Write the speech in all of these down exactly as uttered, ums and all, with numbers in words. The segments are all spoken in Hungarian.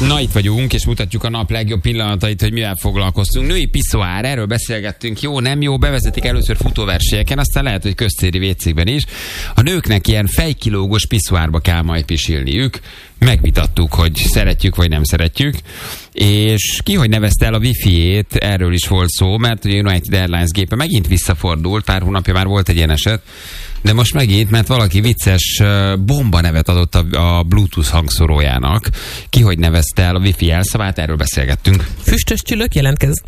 Na, itt vagyunk, és mutatjuk a nap legjobb pillanatait, hogy mivel foglalkoztunk. Női piszoár, erről beszélgettünk. Jó, nem jó, bevezetik először futóversenyeken, aztán lehet, hogy köztéri vécékben is. A nőknek ilyen fejkilógos piszoárba kell majd pisilniük. Megvitattuk, hogy szeretjük vagy nem szeretjük. És ki, hogy nevezte el a wifi-ét, erről is volt szó, mert ugye a United Airlines gépe megint visszafordult, pár hónapja már volt egy ilyen eset, de most megint, mert valaki vicces bomba nevet adott a, a Bluetooth hangszórójának. Ki, hogy nevezte el a wifi elszavát, erről beszélgettünk. Füstös csülök jelentkez.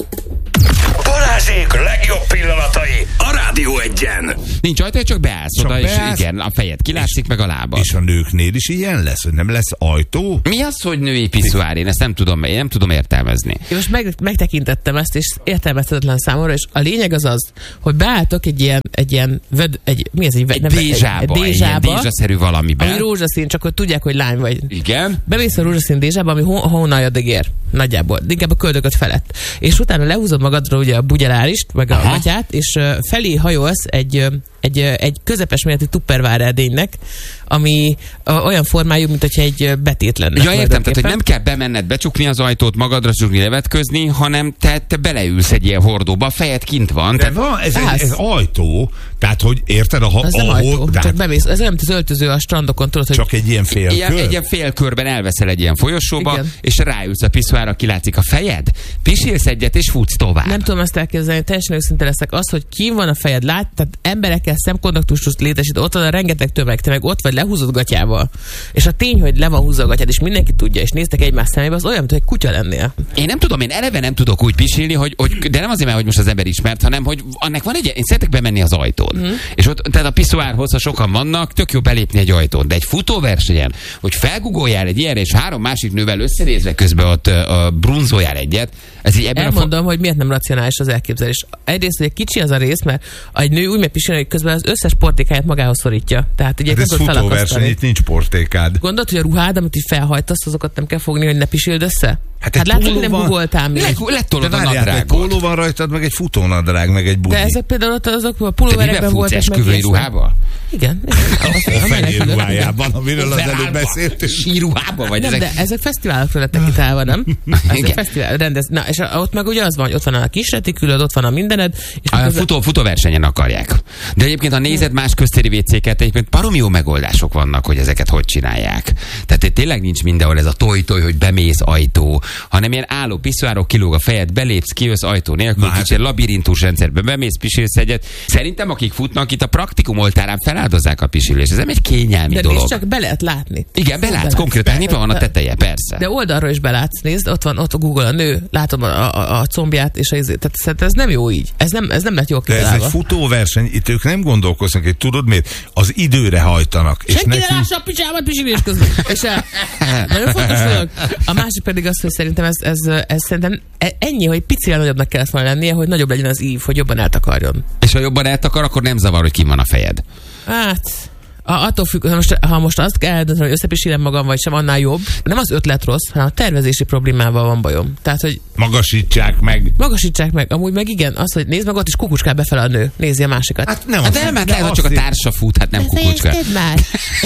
Balázsék legjobb pillanatai a Rádió Egyen. Nincs ajtó, csak beállsz oda, és igen, a fejed kilátszik, meg a lábad. És a nőknél is ilyen lesz, hogy nem lesz ajtó? Mi az, hogy női piszoár? Én ezt nem tudom, én nem tudom értelmezni. Én most meg, megtekintettem ezt, és értelmezhetetlen számomra, és a lényeg az az, hogy beálltok egy ilyen, egy ilyen, vöd, egy, mi ez? Egy, egy dézsába, egy, egy dézsába, dézsaszerű valamiben. Ami rózsaszín, csak hogy tudják, hogy lány vagy. Igen. Bemész a rózsaszín dézsába, ami hó, hónaljad ér. Nagyjából. Inkább a köldököt felett. És utána lehúzod magadra ugye a bugyelárist, meg a gatyát, és uh, felé hajolsz egy, uh, egy, uh, egy közepes méretű tupperware edénynek, ami uh, olyan formájú, mint hogyha egy uh, betét lenne. Ja, értem, tehát, hogy nem kell bemenned, becsukni az ajtót, magadra csukni, levetközni, hanem te, te beleülsz egy ilyen hordóba, a fejed kint van. De van, ez, egy, ez ajtó, tehát, hogy érted, a, az nem ahol... ajtó, csak bemész, ez olyan, mint az öltöző a strandokon, tudod, hogy... Csak egy ilyen félkör? Ilyen, egy ilyen félkörben elveszel egy ilyen folyosóba, igen, és ráülsz a piszoárra, kilátszik a fejed, pisilsz egyet, és futsz tovább. Nem tudom ezt elképzelni, teljesen őszinte leszek. Az, hogy ki van a fejed, lát, tehát emberekkel szemkontaktust létesít, ott van a rengeteg tömeg, te meg ott vagy lehúzott gatyával. És a tény, hogy le van húzva a gatyád, és mindenki tudja, és néztek egymás szemébe, az olyan, mint hogy egy kutya lennél. Én nem tudom, én eleve nem tudok úgy pisilni, hogy, hogy de nem azért, mert hogy most az ember ismert, hanem hogy annak van egy, én szeretek bemenni az ajtón. Mm. És ott, tehát a piszoárhoz, ha sokan vannak, tök jó belépni egy ajtón. De egy futóversenyen, hogy felgugoljál egy ilyenre, és három másik nővel összenézve közben ott uh, brunzoljál egyet, ez így ebben elmondom, a hogy miért nem racionális az elképzelés. Egyrészt, hogy kicsi az a rész, mert egy nő úgy megpisilni, hogy közben az összes portékáját magához szorítja. Tehát ugye hát ez futóverseny, itt nincs portékád. Gondolod, hogy a ruhád, amit így felhajtasz, azokat nem kell fogni, hogy ne pisild össze? Hát, hát látod, hogy nem googoltál még. Lettolod a nadrágot. Egy póló van rajtad, meg egy futónadrág, meg egy budi. De ezek például ott azok a pulóverekben voltak meg. Esküvői ruhába? Igen. A fenyő ruhájában, amiről az előbb beszéltünk. Síruhába vagy nem, ezek? de ezek fesztiválokra lettek kitálva, nem? Ezek fesztivál, rendez. Na, és ott meg ugye az van, hogy ott van a kis retikülöd, ott van a mindened. És a futó, futóversenyen akarják. De egyébként, ha nézed más köztéri vécéket, egyébként baromi jó megoldások vannak, hogy ezeket hogy csinálják. Tehát tényleg nincs mindenhol ez a toj-toj, hogy bemész ajtó, hanem ilyen álló piszoárok, kilóg a fejed, belépsz, kijössz ajtó nélkül, kicsi hát, labirintus rendszerben bemész, pisilsz egyet. Szerintem, akik futnak itt a praktikum oltárán, feláldozzák a pisilést. Ez nem egy kényelmi de dolog. De csak be lehet látni. Igen, belátsz, konkrétan, nyitva van a teteje, persze. De oldalról is belátsz, nézd, ott van, ott a Google a nő, látom a, a, a combját, és a izé, tehát ez nem jó így. Ez nem, ez nem lett jól kitalálva. De ez egy futóverseny, itt ők nem gondolkoznak, hogy tudod miért? Az időre hajtanak. Senki neki... ne lássa a picsámat pisilés közben. És a, nagyon fontos dolog. A másik pedig az, hogy szerintem ez, ez, ez szerintem ennyi, hogy picivel nagyobbnak kellett volna lennie, hogy nagyobb legyen az ív, hogy jobban eltakarjon. És ha jobban eltakar, akkor nem zavar, hogy kim van a fejed. Hát... A, attól függ, ha most, ha most azt kell eldönteni, hogy összepisilem magam, vagy sem, annál jobb. Nem az ötlet rossz, hanem a tervezési problémával van bajom. Tehát, hogy... Magasítsák meg. Magasítsák meg. Amúgy meg igen, az, hogy nézd meg, ott is kukucskál befele a nő. Nézi a másikat. Hát nem, hát nem, hát lehet, hogy csak a társa fut, hát nem kukucskál. Már.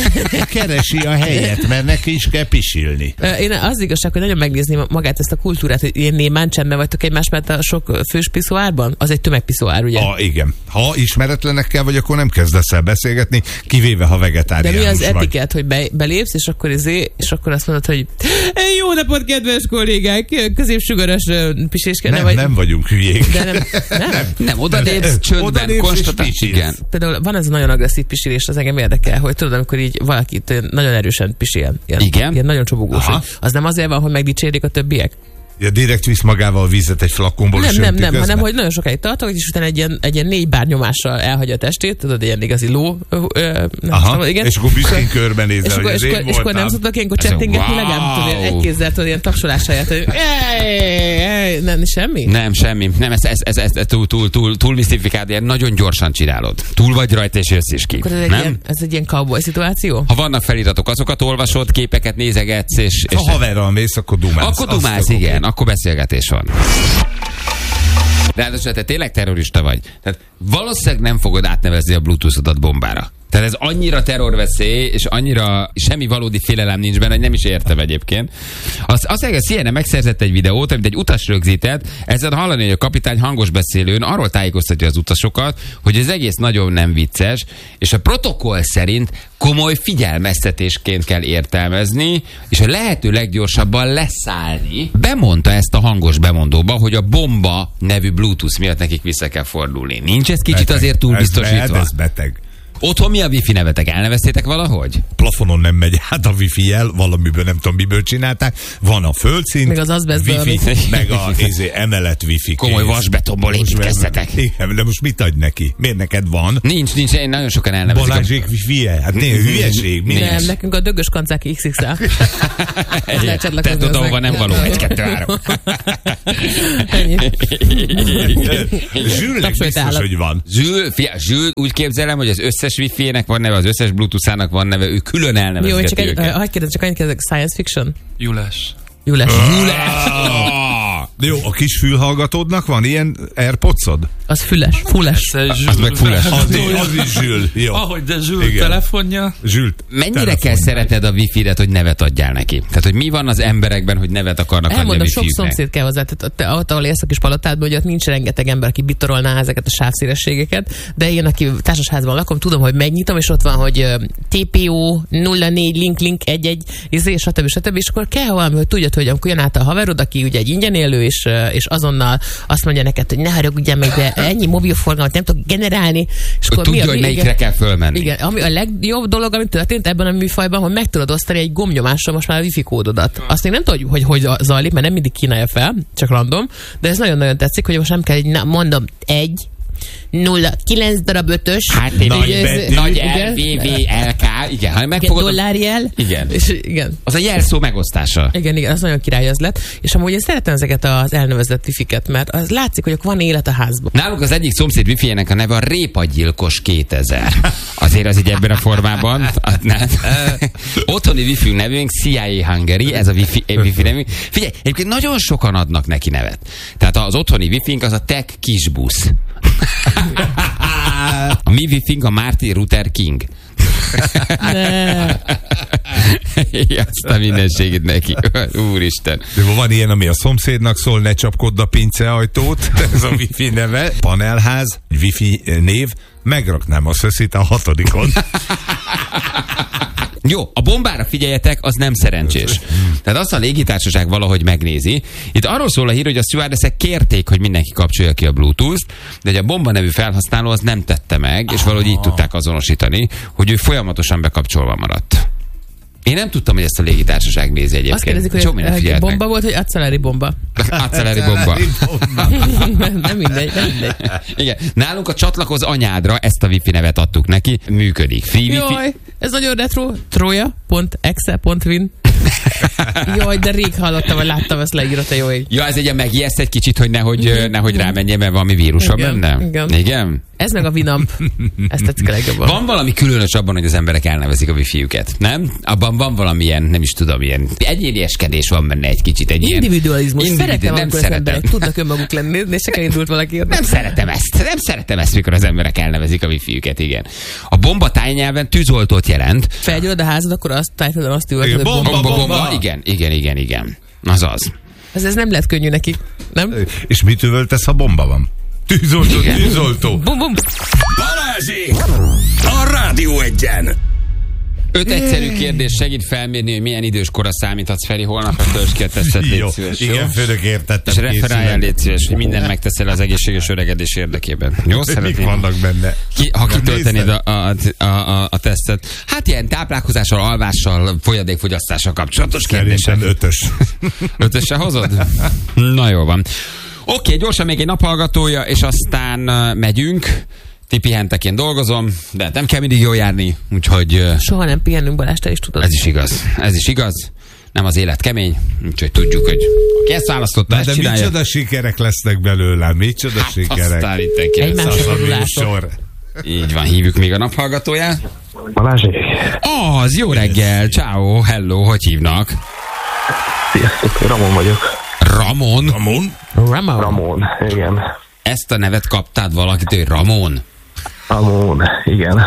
Keresi a helyet, mert neki is kell pisilni. Én az igazság, hogy nagyon megnézni magát ezt a kultúrát, hogy ilyen némán csendben vagytok egymás mellett a sok fős piszoárban. Az egy tömegpiszoár, ugye? Ah, igen. Ha ismeretlenekkel vagy, akkor nem kezdesz el beszélgetni, kivéve ha vegetáriánus. De mi az vagy. etiket, hogy be, belépsz, és akkor izé, és akkor azt mondod, hogy jó napot, kedves kollégák, középsugaras piséskedne, Nem, vagy... nem vagyunk hülyék. De nem, nem. Nem, odalépsz, csöndben, konstatálsz, igen. Például van ez a nagyon agresszív pisilés, az engem érdekel, hogy tudod, amikor így valakit nagyon erősen pisil. Ilyen, igen. Ilyen nagyon csobogós. Az nem azért van, hogy megdicsérjék a többiek? Ja, direkt visz magával vizet egy flakonból. Nem, nem, nem, hanem hogy nagyon sokáig tartok, és utána egy ilyen, egy ilyen négy bár nyomással elhagyja a testét, tudod, ilyen igazi ló. Ö, ö, nem Aha, tudom, igen. És akkor büszkén körbenézel, és hogy akkor, ez és, én akkor, és akkor nem szoktak ilyenkor csettingetni, wow. legalább tudod, egy kézzel tudod, ilyen tapsolás helyett, hogy nem, semmi? Nem, semmi. Nem, ez, ez, ez, ez, ez túl, túl, túl, túl misztifikált, ilyen nagyon gyorsan csinálod. Túl vagy rajta, és jössz is ki. Akkor ez egy, ilyen, ez egy ilyen cowboy szituáció? Ha vannak feliratok, azokat olvasod, képeket nézegetsz, és... és ha haverral mész, akkor dumálsz. Akkor dumálsz, igen, okay. Akkor beszélgetés van. Ráadásul te tényleg terrorista vagy. Tehát valószínűleg nem fogod átnevezni a Bluetooth-odat bombára. Tehát ez annyira terrorveszély, és annyira semmi valódi félelem nincs benne, hogy nem is értem egyébként. Azt, azt mondja, a C N N megszerzett egy videót, amit egy utas rögzített, ezzel hallani, hogy a kapitány hangos beszélőn arról tájékoztatja az utasokat, hogy az egész nagyon nem vicces, és a protokoll szerint komoly figyelmeztetésként kell értelmezni, és a lehető leggyorsabban leszállni. Bemondta ezt a hangos bemondóba, hogy a bomba nevű Bluetooth miatt nekik vissza kell fordulni. Nincs ez kicsit beteg. Azért túl biztosítva? Ez, ez beteg. Otthon mi a wifi nevetek? Elneveztétek valahogy? Plafonon nem megy át a wifi jel, valamiből nem tudom miből csinálták. Van a földszint, meg az azbesztből, wifi, meg a izé, emelet wifi. Komoly vasbetonból építkeztetek. Igen, de most mit adj neki? Miért neked van? Nincs, nincs, én nagyon sokan elnevezik. Balázsék wifi-je? Hát néha hülyeség. Nem, nincs. Nekünk a dögös kancák iksz iksz el. Tehát oda nem való. Egy, kettő, három. Zsülnek biztos, hogy van. Zsül, fia, Zsül, úgy képzelem, hogy az összes wifi-nek van neve, az összes Bluetooth-ának van neve, ő külön elnevezgeti. Jó, csak egy, hagyj kérdezni, csak annyit kérdezik, science fiction? Julás. Julás. Julás. Jó, a kis fülhallgatódnak van ilyen AirPods-od? Az füles, fulles. Az meg fulles. Az, az is Zsül. Jó. Ahogy de Zsül igen. Telefonja. Zsül Mennyire telefonja. kell szeretned a wifi-et, hogy nevet adjál neki? Tehát, hogy mi van az emberekben, hogy nevet akarnak adni a Elmondom, sok wifi-üknek? szomszéd kell hozzá. Tehát ott, ahol élsz a kis palotádban, hogy ott nincs rengeteg ember, aki bitorolná ezeket a sávszélességeket, de én, aki társasházban lakom, tudom, hogy megnyitom, és ott van, hogy té pé ó nulla négy link link egy egy izé, stb. stb. És akkor kell valami, hogy tudjad, hogy amikor jön át a haverod, aki ugye egy ingyen élő, és, és azonnal azt mondja neked, hogy ne haragudjál meg, de ennyi mobilforgalmat nem tudok generálni. És hogy akkor tudja, mi a, hogy melyikre igen, kell fölmenni. Igen, ami a legjobb dolog, ami történt ebben a műfajban, hogy meg tudod osztani egy gombnyomással most már a wifi kódodat. Azt még nem tudod, hogy hogy zajlik, mert nem mindig kínálja fel, csak random, de ez nagyon-nagyon tetszik, hogy most nem kell, na, mondom, egy, nulla, kilenc darab ötös. Hát nagy, nagy, nagy L, V, V, L, K, igen, ha megfogod. Dollárjel. Igen. És igen. Az a jelszó megosztása. Igen, igen, az nagyon király az lett. És amúgy én szeretem ezeket az elnevezett wifi-ket, mert az látszik, hogy van élet a házban. Nálunk az egyik szomszéd wifi-nek a neve a Répagyilkos kétezer. Azért az így ebben a formában. Nem. Otthoni wifi nevünk C I A Hungary, ez a wifi, wifi nevünk. Figyelj, egyébként nagyon sokan adnak neki nevet. Tehát az otthoni wifi-nk az a Tech Kisbusz. A mi wifi-nk a Martin Luther King. Azt a mindenségét neki. Úristen. De van ilyen, ami a szomszédnak szól, ne csapkodd a pinceajtót, ez a wifi neve. Panelház, wifi név, megraknám a szöszit a hatodikon. Jó, a bombára figyeljetek, az nem szerencsés. Tehát azt a légitársaság valahogy megnézi. Itt arról szól a hír, hogy a stewardessek kérték, hogy mindenki kapcsolja ki a Bluetooth-t, de hogy a bomba nevű felhasználó az nem tette meg, és valahogy így tudták azonosítani, hogy ő folyamatosan bekapcsolva maradt. Én nem tudtam, hogy ezt a légitársaság nézi egyébként. Azt kérdezik, hogy, hogy bomba volt, hogy acceleri bomba. Acceleri bomba. nem mindegy, nem mindegy. Igen. Nálunk a csatlakoz anyádra ezt a wifi nevet adtuk neki. Működik. Free wifi. Jaj, ez nagyon retro. troja pont exe pont win Jaj, de rég hallottam, vagy láttam ezt leírott a jó ég. Ja, ez egy megijeszt egy kicsit, hogy nehogy, nehogy rámenjen, mert valami vírus van benne. Igen. Igen? Ez meg a Winamp. Ezt tetszik a legjobban. Van valami különös abban, hogy az emberek elnevezik a wifi-üket, nem? Abban van valamilyen, nem is tudom, ilyen egyénieskedés van benne egy kicsit. Egy individualizmus. Ilyen, szeretem, nem amikor szeretem. az emberek tudnak önmaguk lenni, és csak elindult valaki. Nem szeretem ezt. Nem szeretem ezt, mikor az emberek elnevezik a wifi-üket, igen. A bomba tájnyelven tűzoltót jelent. Felgyűlöd a házad, akkor azt tájtad, azt üvöltöd, hogy bomba, bomba, Bomba, bomba. bomba. Igen, igen, igen, igen. Az az. Ez, ez nem lett könnyű nekik, nem? És mit üvöltesz, ha bomba van? Tűzoltó, Igen. tűzoltó. Bum, bum. Balázsék! A Rádió Egyen! Öt egyszerű kérdés segít felmérni, hogy milyen időskora számíthatsz, Feri, holnap a töltsketeszet, légy Jó, szíves, jó? igen, főnök értettem. És referáljál, légy szíves, hogy mindent megteszel az egészséges öregedés érdekében. Jó, Mik szeretném? vannak benne? Ki, ha Nem kitöltenéd nézted? a, a, a, a, a tesztet. Hát ilyen táplálkozással, alvással, folyadékfogyasztással kapcsolatos kérdések. Szerintem ötös. Ötösre hozod? Na jó van. Oké, gyorsan még egy naphallgatója, és aztán uh, megyünk. Ti pihentek, én dolgozom, de nem kell mindig jól járni, úgyhogy... Uh, Soha nem pihennünk, Balázs, te is tudod. ez is igaz. Ez is igaz. Nem az élet kemény, úgyhogy tudjuk, hogy aki ezt választotta, Na, ezt de csinálja. micsoda sikerek lesznek belőle, micsoda Hát sikerek. aztán itten ki lesz. Egymásra Az a gratulálok. műsor. Így van, hívjuk még a naphallgatóját. Balázsék! Az, jó reggel, ciao, hello, hogy hívnak? Sziasztok, Ramon vagyok. Ramon? Ramon? Ramon. Ramon, igen. Ezt a nevet kaptád valakitől, Ramon? Ramon, igen.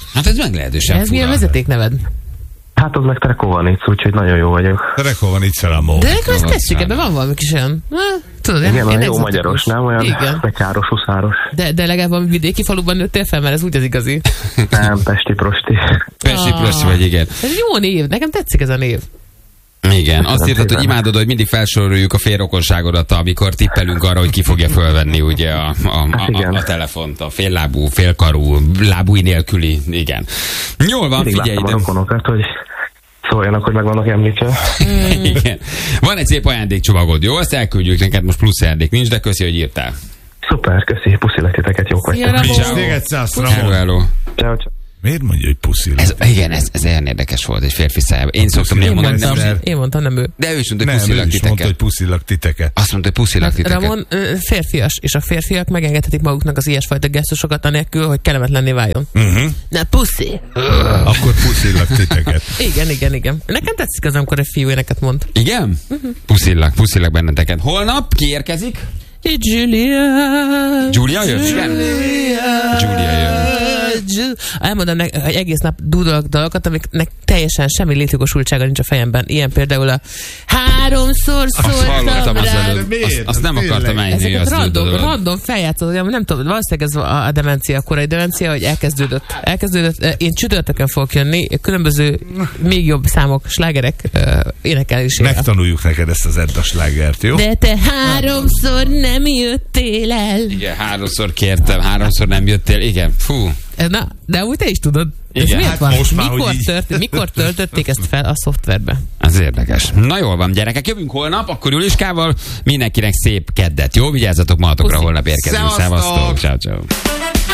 Hát ez meglehetősen Ez milyen fura. vezetékneved? Hát az meg Trekovanic, úgyhogy nagyon jó vagyok. Trekovanic a mó. De nekem ezt Jó, tetszik, bocsánat. ebben van valami kis olyan... Na, tudod, Igen, én olyan jó egzotikus. magyaros, nem? Olyan Igen. betyáros, huszáros. De, de legalább valami vidéki faluban nőttél fel, mert ez úgy az igazi. Nem, pesti prosti. Pesti Ah. prosti vagy, igen. Ez jó név, nekem tetszik ez a név. Igen, azt írtad, hogy imádod, hogy mindig felsoroljuk a félrokonságodat, amikor tippelünk arra, hogy ki fogja fölvenni ugye a, a, a, a, a telefont, a féllábú, félkarú, lábúj nélküli, igen. Jól van, Mindig figyelj láttam a ide. rokonokat, hogy szóljanak, hogy meg vannak említve. Igen. Van egy szép ajándékcsomagod, jó? Azt elküldjük neked, most plusz ajándék nincs, de köszi, hogy írtál. Szuper, köszi, puszilek titeket, jók Szia, vagytok. Ramon. Téged száz, Hello, Ramon. hello. Ciao, ciao. Miért mondja, hogy puszi? Ez, igen, ez, ez olyan érdekes volt egy férfi szájában. Én szoktam Én néha mondani, Mondtam, nem, Ember. én mondtam, nem ő. de ő is mondta, hogy Nem, ő puszilak is mondta, titeket. hogy puszilak titeket. Azt mondta, hogy puszilak titeket. Ramon ö, férfias, és a férfiak megengedhetik maguknak az ilyesfajta gesztusokat anélkül, hogy kellemetlenné váljon. Uh-huh. Na, puszi! Akkor puszilak titeket. Igen, igen, igen. Nekem tetszik az, amikor egy fiú éneket mond. Igen? Puszillak, puszillak benneteket. Holnap ki érkezik? Julia. Julia jön? Igen? Julia jön. Elmondom nek, hogy egész nap dudolok dalokat, amiknek teljesen semmi létjogosultsága nincs a fejemben. Ilyen például a háromszor Azt hallottam szóltam az rád. előbb. Azt, azt nem Tényleg. akartam ejteni. Ezeket azt random, tudod. random feljátszod, nem tudom, valószínűleg ez a, a demencia, a korai demencia, hogy elkezdődött. Elkezdődött, én csütörtökön fogok jönni, különböző még jobb számok, slágerek uh, énekelésére. Megtanuljuk neked ezt az Edda slágert, jó? De te háromszor nem jöttél el. Igen, háromszor kértem, háromszor nem jöttél. Igen, fú. Na, de úgy te is tudod. Ez Igen, miért hát van? most már, mikor, hogy így. tört, mikor töltötték ezt fel a szoftverbe? Ez érdekes. Na jól van, gyerekek, jövünk holnap, akkor Juliskával. Mindenkinek szép keddet, jó? Vigyázzatok magatokra, Puszi. holnap érkezünk. Szevasztok! Szevasztok! Ciao, ciao.